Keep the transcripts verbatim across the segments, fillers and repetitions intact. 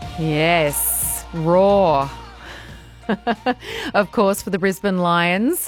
Yes, Roar. Of course, for the Brisbane Lions.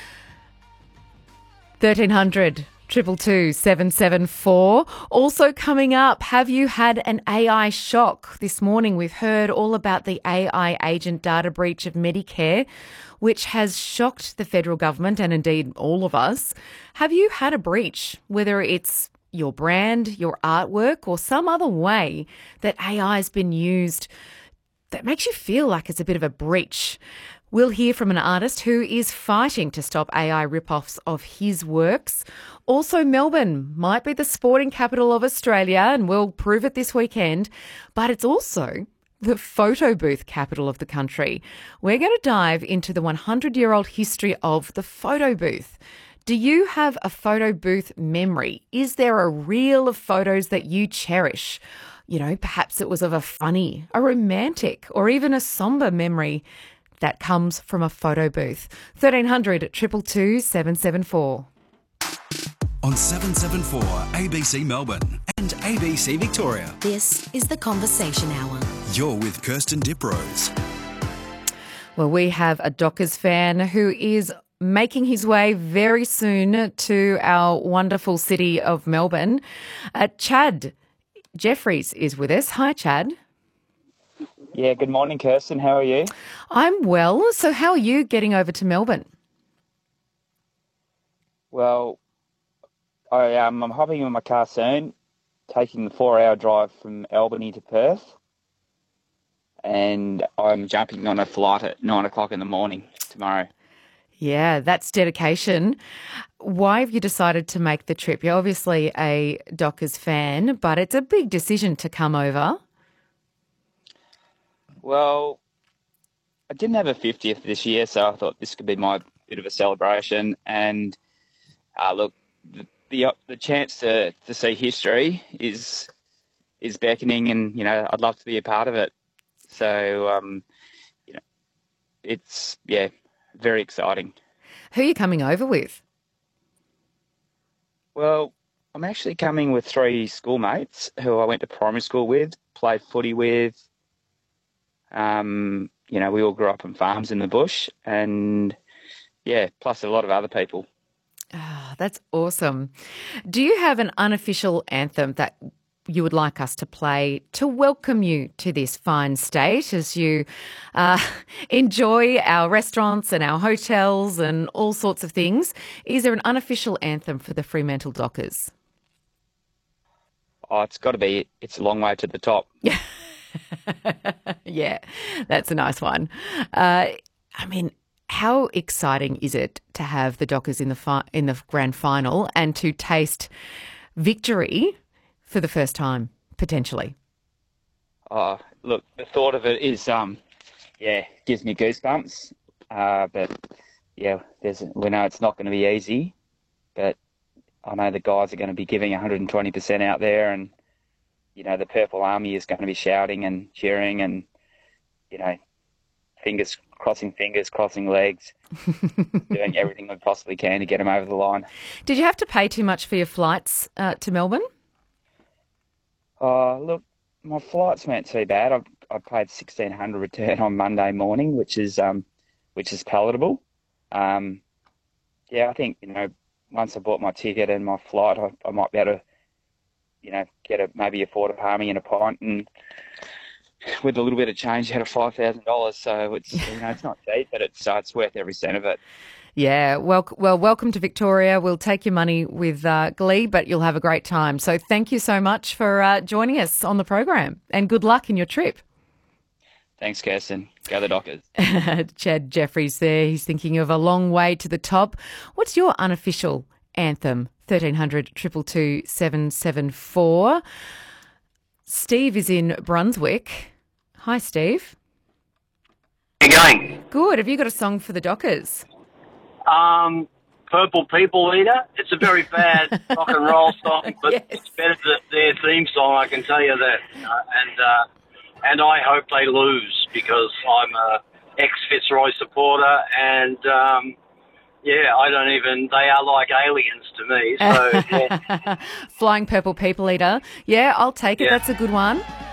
thirteen hundred, two two two, seven seven four. Also coming up, have you had an A I shock? This morning we've heard all about the A I agent data breach of Medicare, which has shocked the federal government and indeed all of us. Have you had a breach, whether it's your brand, your artwork, or some other way that A I has been used that makes you feel like it's a bit of a breach? We'll hear from an artist who is fighting to stop A I rip-offs of his works. Also, Melbourne might be the sporting capital of Australia, and we'll prove it this weekend, but it's also the photo booth capital of the country. We're going to dive into the hundred-year-old history of the photo booth. Do you have a photo booth memory? Is there a reel of photos that you cherish? You know, perhaps it was of a funny, a romantic, or even a somber memory that comes from a photo booth. thirteen hundred, two two two, seven seven four. On seven seven four A B C Melbourne and A B C Victoria. This is the Conversation Hour. You're with Kirsten Diprose. Well, we have a Dockers fan who is making his way very soon to our wonderful city of Melbourne. Uh, Chad Jeffries is with us. Hi, Chad. Yeah, good morning, Kirsten. How are you? I'm well. So how are you getting over to Melbourne? Well, I, um, I'm hopping in my car soon, taking the four-hour drive from Albany to Perth, and I'm jumping on a flight at nine o'clock in the morning tomorrow. Yeah, that's dedication. Why have you decided to make the trip? You're obviously a Dockers fan, but it's a big decision to come over. Well, I didn't have a fiftieth this year, so I thought this could be my bit of a celebration. And uh, look, the, the the chance to, to see history is is beckoning, and you know I'd love to be a part of it. So, um, you know, it's yeah, very exciting. Who are you coming over with? Well, I'm actually coming with three schoolmates who I went to primary school with, played footy with. Um, you know, we all grew up on farms in the bush, and yeah, plus a lot of other people. Oh, that's awesome. Do you have an unofficial anthem that you would like us to play to welcome you to this fine state as you uh, enjoy our restaurants and our hotels and all sorts of things? Is there an unofficial anthem for the Fremantle Dockers? Oh, it's got to be It's a Long Way to the Top. Yeah. Yeah, that's a nice one. Uh, I mean, how exciting is it to have the Dockers in the fi- in the grand final and to taste victory for the first time, potentially? Oh, look, the thought of it is, um, yeah, gives me goosebumps. Uh, but yeah, there's we know it's not going to be easy, but I know the guys are going to be giving one hundred twenty percent out there, and you know, the Purple Army is going to be shouting and cheering and, you know, fingers, crossing fingers, crossing legs, doing everything we possibly can to get them over the line. Did you have to pay too much for your flights uh, to Melbourne? Uh, look, my flights weren't too bad. I, I paid sixteen hundred return on Monday morning, which is um, which is palatable. Um, yeah, I think, you know, once I bought my ticket and my flight, I, I might be able to, you know, get a maybe afford a palmy and a pint, and with a little bit of change, you had a five thousand dollars. So it's you know it's not cheap, but it's uh, it's worth every cent of it. Yeah, well, well, welcome to Victoria. We'll take your money with uh, glee, but you'll have a great time. So thank you so much for uh, joining us on the program, and good luck in your trip. Thanks, Kirsten. Go the Dockers. Chad Jeffries there. He's thinking of a long way to the top. What's your unofficial anthem? thirteen hundred, two two two, seven seven four. Steve is in Brunswick. Hi, Steve. How you going? Good. Have you got a song for the Dockers? Um, Purple People Eater. It's a very bad rock and roll song, but Yes. it's better than their theme song, I can tell you that. Uh, and uh, and I hope they lose because I'm a ex-Fitzroy supporter, and um, yeah, I don't even, they are like aliens to me. So yeah. Flying Purple People Eater. Yeah, I'll take it. Yeah. That's a good one.